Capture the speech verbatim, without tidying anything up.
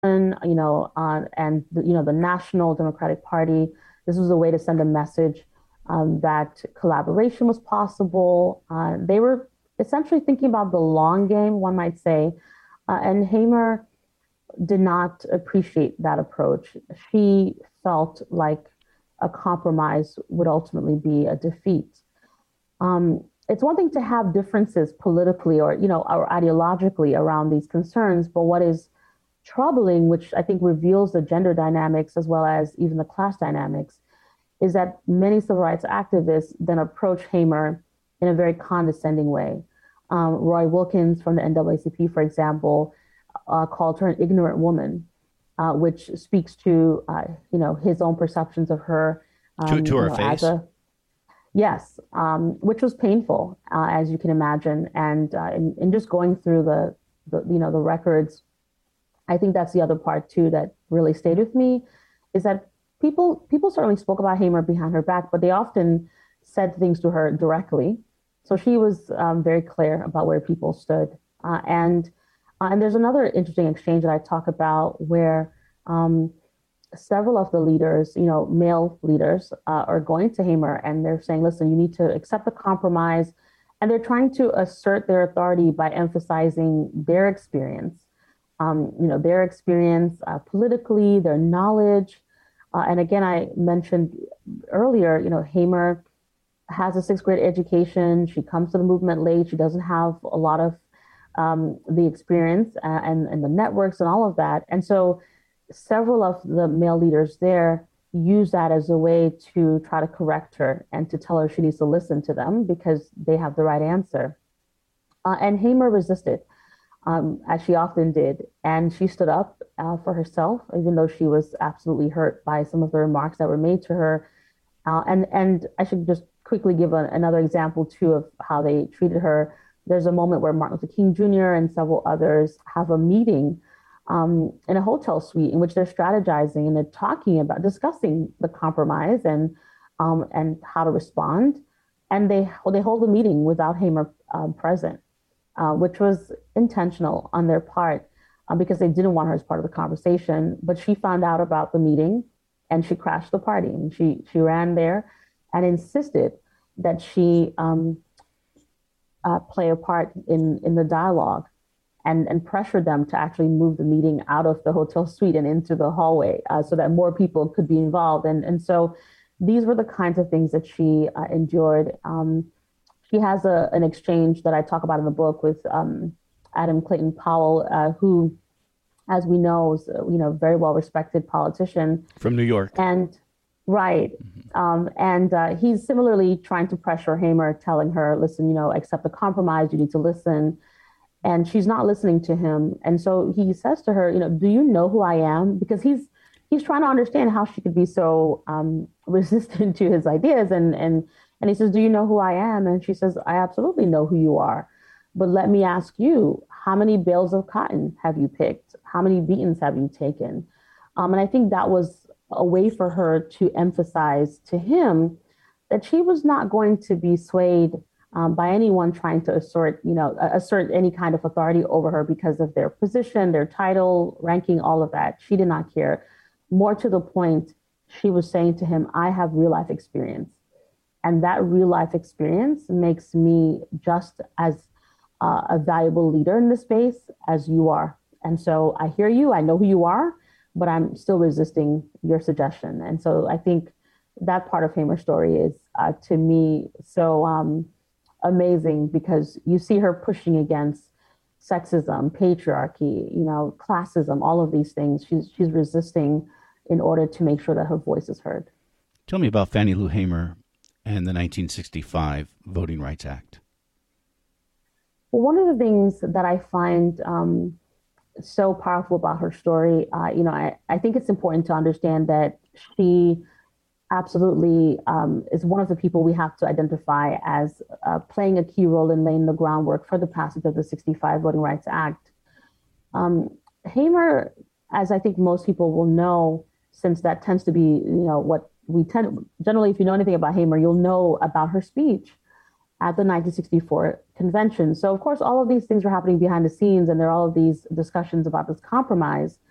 you know, uh, and the, you know the National Democratic Party. This was a way to send a message um, that collaboration was possible. Uh, they were essentially thinking about the long game, one might say, uh, and Hamer did not appreciate that approach. She felt like a compromise would ultimately be a defeat. Um, it's one thing to have differences politically or you know or ideologically around these concerns, but what is troubling, which I think reveals the gender dynamics as well as even the class dynamics, is that many civil rights activists then approach Hamer in a very condescending way. Um, Roy Wilkins from the N double A C P, for example, uh, called her an ignorant woman, uh, which speaks to uh, you know his own perceptions of her, To um, to you her know, as face. a yes, um, which was painful, uh, as you can imagine, and uh, in, in just going through the, the you know the records, I think that's the other part too that really stayed with me, is that people people certainly spoke about Hamer behind her back, but they often said things to her directly. So she was um, very clear about where people stood, uh, and uh, and there's another interesting exchange that I talk about where um, several of the leaders, you know, male leaders, uh, are going to Hamer and they're saying, "Listen, you need to accept the compromise," and they're trying to assert their authority by emphasizing their experience, um, you know, their experience uh, politically, their knowledge. Uh, and again, I mentioned earlier, you know, Hamer has a sixth grade education. She comes to the movement late. She doesn't have a lot of um, the experience uh, and, and the networks and all of that. And so several of the male leaders there use that as a way to try to correct her and to tell her she needs to listen to them because they have the right answer. Uh, and Hamer resisted, um, as she often did. And she stood up uh, for herself, even though she was absolutely hurt by some of the remarks that were made to her. Uh, and and I should just quickly give a, another example too of how they treated her. There's a moment where Martin Luther King Junior and several others have a meeting um, in a hotel suite in which they're strategizing and they're talking about discussing the compromise and um, and how to respond. And they they hold a meeting without Hamer um, present, uh, which was intentional on their part uh, because they didn't want her as part of the conversation. But she found out about the meeting and she crashed the party. And she she ran there and insisted that she um, uh, play a part in in the dialogue and and pressured them to actually move the meeting out of the hotel suite and into the hallway uh, so that more people could be involved. And and so these were the kinds of things that she uh, endured. Um, she has a, an exchange that I talk about in the book with um, Adam Clayton Powell, uh, who, as we know, is a, you know very well respected politician. From New York. And right, um, and uh, he's similarly trying to pressure Hamer, telling her, "Listen, you know, accept the compromise. You need to listen." And she's not listening to him. And so he says to her, "You know, do you know who I am?" Because he's he's trying to understand how she could be so um, resistant to his ideas. And and and he says, "Do you know who I am?" And she says, "I absolutely know who you are. But let me ask you, how many bales of cotton have you picked? How many beatings have you taken?" Um, and I think that was a way for her to emphasize to him that she was not going to be swayed um, by anyone trying to assert, you know, assert any kind of authority over her because of their position, their title, ranking, all of that. She did not care. More to the point, she was saying to him, "I have real life experience. And that real life experience makes me just as uh, a valuable leader in this space as you are. And so I hear you, I know who you are, but I'm still resisting your suggestion." And so I think that part of Hamer's story is, uh, to me, so um, amazing because you see her pushing against sexism, patriarchy, you know, classism, all of these things. She's she's resisting in order to make sure that her voice is heard. Tell me about Fannie Lou Hamer and the nineteen sixty-five Voting Rights Act. Well, one of the things that I find um, so powerful about her story, uh, you know, I, I think it's important to understand that she absolutely um, is one of the people we have to identify as uh, playing a key role in laying the groundwork for the passage of the sixty-five Voting Rights Act. Um, Hamer, as I think most people will know, since that tends to be, you know, what we tend, generally, if you know anything about Hamer, you'll know about her speech at the nineteen sixty-four convention. So of course, all of these things are happening behind the scenes and there are all of these discussions about this compromise.